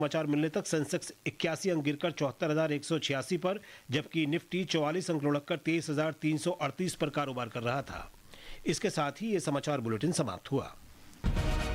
समाचार मिलने तक सेंसेक्स 81 अंक गिरकर 74,186 पर, जबकि निफ्टी 44 अंक लुढ़ककर 23,338 पर कारोबार कर रहा था। इसके साथ ही ये समाचार बुलेटिन समाप्त हुआ।